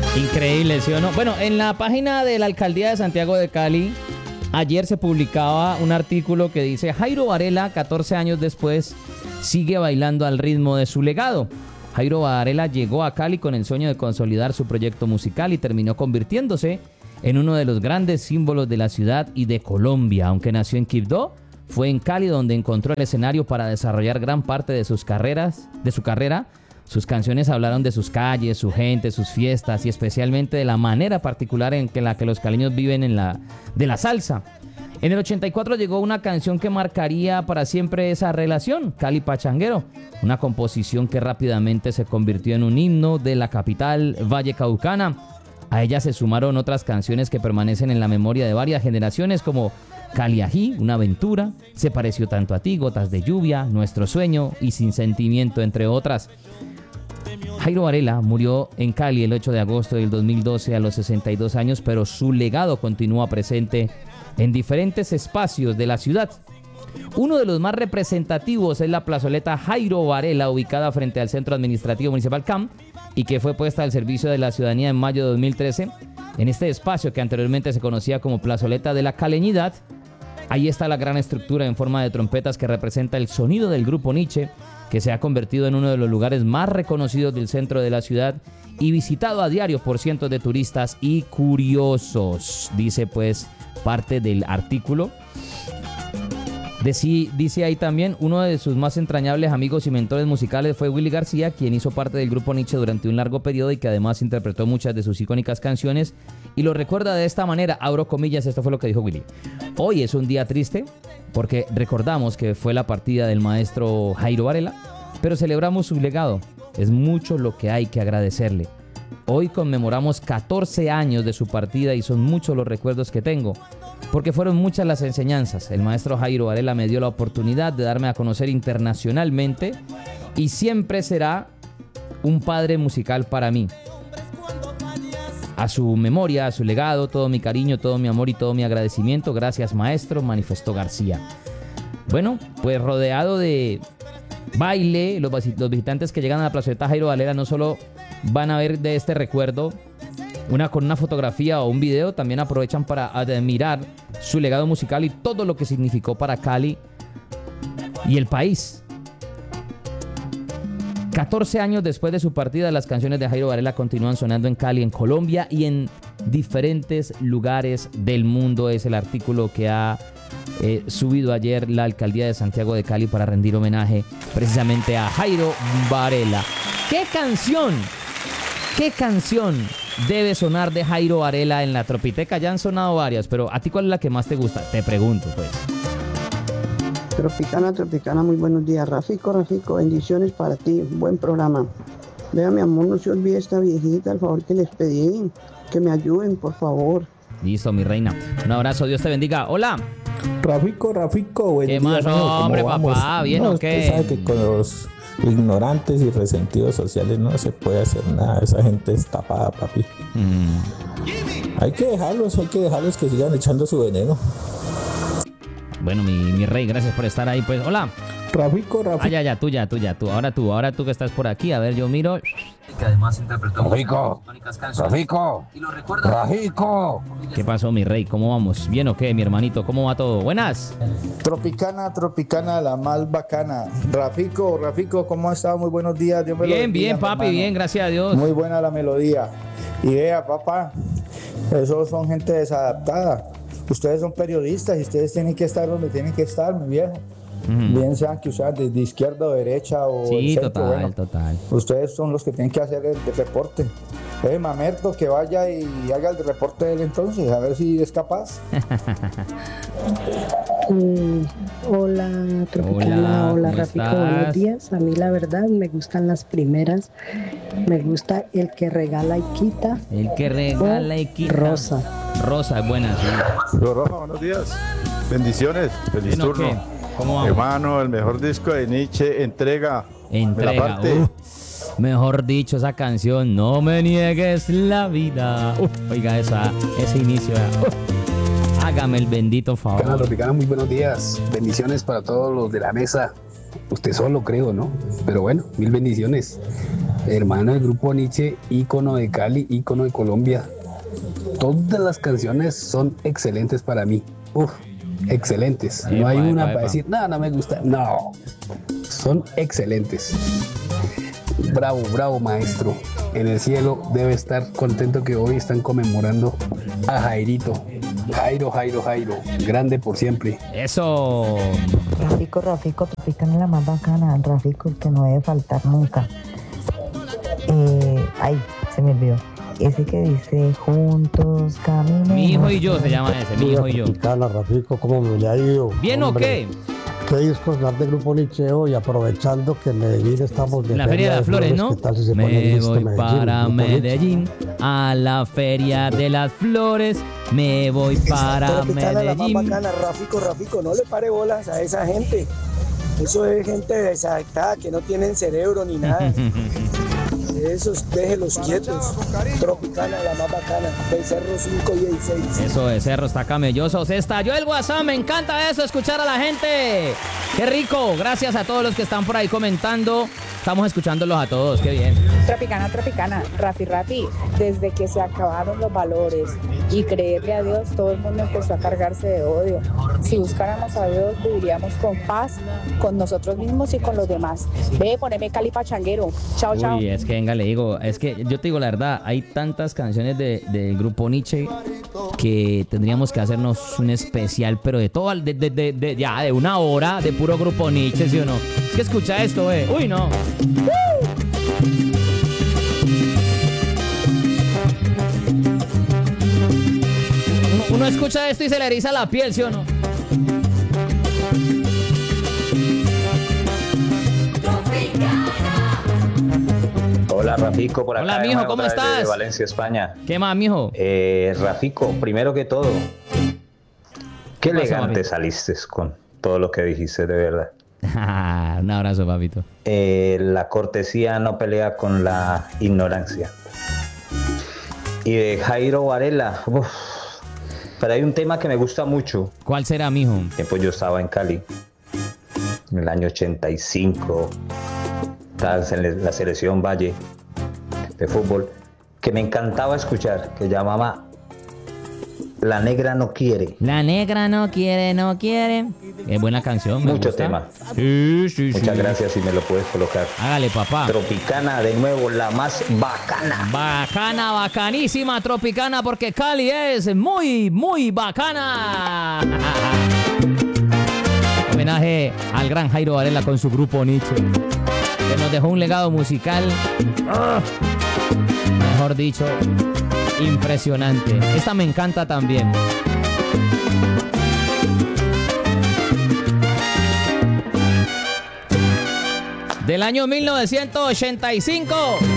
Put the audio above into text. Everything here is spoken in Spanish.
Increíble, ¿sí o no? Bueno, en la página de la Alcaldía de Santiago de Cali, ayer se publicaba un artículo que dice: Jairo Varela, 14 años después, sigue bailando al ritmo de su legado. Jairo Varela llegó a Cali con el sueño de consolidar su proyecto musical y terminó convirtiéndose en uno de los grandes símbolos de la ciudad y de Colombia. Aunque nació en Quibdó, fue en Cali donde encontró el escenario para desarrollar gran parte de su carrera. Sus canciones hablaron de sus calles, su gente, sus fiestas y especialmente de la manera particular en la que los caleños viven de la salsa. En el 84 llegó una canción que marcaría para siempre esa relación, Cali Pachanguero, una composición que rápidamente se convirtió en un himno de la capital vallecaucana. A ella se sumaron otras canciones que permanecen en la memoria de varias generaciones como Cali Ají, Una aventura, Se pareció tanto a ti, Gotas de lluvia, Nuestro sueño y Sin sentimiento, entre otras. Jairo Varela murió en Cali el 8 de agosto del 2012 a los 62 años, pero su legado continúa presente en diferentes espacios de la ciudad. Uno de los más representativos es la plazoleta Jairo Varela, ubicada frente al Centro Administrativo Municipal CAM, y que fue puesta al servicio de la ciudadanía en mayo de 2013. En este espacio, que anteriormente se conocía como Plazoleta de la Caleñidad, ahí está la gran estructura en forma de trompetas que representa el sonido del grupo Nietzsche, que se ha convertido en uno de los lugares más reconocidos del centro de la ciudad y visitado a diario por cientos de turistas y curiosos. Dice pues parte del artículo. Dice ahí también: uno de sus más entrañables amigos y mentores musicales fue Willy García, quien hizo parte del grupo Nietzsche durante un largo periodo y que además interpretó muchas de sus icónicas canciones, y lo recuerda de esta manera, abro comillas, esto fue lo que dijo Willy: hoy es un día triste porque recordamos que fue la partida del maestro Jairo Varela, pero celebramos su legado. Es mucho lo que hay que agradecerle. Hoy conmemoramos 14 años de su partida y son muchos los recuerdos que tengo, porque fueron muchas las enseñanzas. El maestro Jairo Varela me dio la oportunidad de darme a conocer internacionalmente y siempre será un padre musical para mí. A su memoria, a su legado, todo mi cariño, todo mi amor y todo mi agradecimiento. Gracias, maestro, manifestó García. Bueno, pues rodeado de baile, los visitantes que llegan a la plazoleta Jairo Varela no solo van a ver de este recuerdo con una fotografía o un video, también aprovechan para admirar su legado musical y todo lo que significó para Cali y el país. 14 años después de su partida, las canciones de Jairo Varela continúan sonando en Cali, en Colombia y en diferentes lugares del mundo. Es el artículo que ha subido ayer la Alcaldía de Santiago de Cali para rendir homenaje precisamente a Jairo Varela. ¿Qué canción debe sonar de Jairo Varela en la Tropiteca? Ya han sonado varias, pero ¿a ti cuál es la que más te gusta? Te pregunto, pues. Tropicana, muy buenos días. Rafico, bendiciones para ti, buen programa. Vea, mi amor, no se olvide esta viejita, el favor que les pedí, que me ayuden, por favor. Listo, mi reina. Un abrazo, Dios te bendiga. Hola. Rafico, buen ¿Qué día, más, hombre, vamos? papá? ¿Bien no, o qué? Usted sabe que con los ignorantes y resentidos sociales no se puede hacer nada. Esa gente es tapada, papi. Hay que dejarlos que sigan echando su veneno. Bueno, mi rey, gracias por estar ahí, pues. Hola. Rafico. Ya, tú. Ahora tú que estás por aquí. A ver, yo miro. Que además interpretó Rafico. ¿Qué pasó, mi rey? ¿Cómo vamos? ¿Bien o qué, mi hermanito? ¿Cómo va todo? Buenas. Tropicana, la más bacana. Rafico, ¿cómo has estado? Muy buenos días. Dios me lo bendiga, Bien, papi, hermano. bien, gracias a Dios. Muy buena la melodía. Y vea, papá, esos son gente desadaptada. Ustedes son periodistas y ustedes tienen que estar donde tienen que estar, mi viejo. Bien sean que ustedes de izquierda o derecha o Sí, centro, total. Ustedes son los que tienen que hacer el reporte. Mamerto, que vaya y haga el reporte de él entonces, a ver si es capaz. Hola, Tropicana, hola, ¿cómo Rafico, estás? buenos días. A mí la verdad me gustan las primeras. Me gusta El que regala y quita. El que regala y quita. Rosa es buena, sí. Roja, buenos días. Bendiciones, feliz ¿Bien o turno. qué? ¿Cómo vamos? Hermano, el mejor disco de Nietzsche, entrega. Entrega. Parte. Mejor dicho, esa canción, no me niegues la vida. Oiga, ese inicio. Hágame el bendito favor. Tropicana, muy buenos días. Bendiciones para todos los de la mesa. Usted solo, creo, ¿no? Pero bueno, mil bendiciones. hermano del grupo Nietzsche, ícono de Cali, ícono de Colombia. Todas las canciones son excelentes para mí. Uf, excelentes. No hay una para decir, no me gusta. No, son excelentes. Bravo, bravo, maestro. En el cielo debe estar contento que hoy están conmemorando a Jairito. Jairo, grande por siempre. Eso. Rafico, Tropicana es la más bacana. Rafico, el que no debe faltar nunca. Ay, se me olvidó. Ese que dice juntos caminemos. Mi hijo y yo se llama ese, mi hijo y yo. Tropicana, Rafico, ¿cómo me le ha ido? ¿Bien o qué? ¿Qué discos dar de Grupo Nietzsche hoy? Aprovechando que en Medellín estamos de la Feria de las Flores, ¿no? ¿Qué tal si se me pone listo voy Medellín, para Grupo Medellín, a la Feria de las Flores. Me voy para Tropicana, Medellín. la más bacana. Rafico, no le pare bolas a esa gente. Eso es gente desadaptada que no tienen cerebro ni nada. Esos déjelos quietos. Tropicana, la más bacana. Del Cerro 5 y 16. Eso de Cerro está camelloso. Se estalló el WhatsApp. Me encanta eso, escuchar a la gente. Qué rico. Gracias a todos los que están por ahí comentando. Estamos escuchándolos a todos. Qué bien. Tropicana, Rafi, desde que se acabaron los valores y creerle a Dios, todo el mundo empezó a cargarse de odio. Si buscáramos a Dios, viviríamos con paz, con nosotros mismos y con los demás. Ve, poneme Cali Pachanguero. Chao. Uy, es que venga, le digo, es que yo te digo la verdad, hay tantas canciones del grupo Nietzsche que tendríamos que hacernos un especial, pero de todo, de una hora de puro grupo Nietzsche, ¿sí o no? Es que escucha esto, uy, no. Uno escucha esto y se le eriza la piel, ¿sí o no? Hola, Rafico, por acá. Hola, mijo, ¿cómo estás? De Valencia, España. ¿Qué más, mijo? Rafico, primero que todo, qué elegante papito? saliste con todo lo que dijiste, de verdad. Un abrazo, papito. La cortesía no pelea con la ignorancia. Y de Jairo Varela, pero hay un tema que me gusta mucho. ¿Cuál será, mijo? Pues yo estaba en Cali, en el año 85, estaba en la selección Valle de fútbol, que me encantaba escuchar, que llamaba La Negra No Quiere. La negra no quiere. Es buena canción, me Mucho gusta. tema. Sí. Muchas gracias si me lo puedes colocar. Hágale, papá. Tropicana, de nuevo, la más bacana. Bacana, bacanísima, Tropicana, porque Cali es muy, muy bacana. Homenaje al gran Jairo Varela con su grupo Nietzsche, que nos dejó un legado musical, mejor dicho, impresionante. Esta me encanta también. Del año 1985.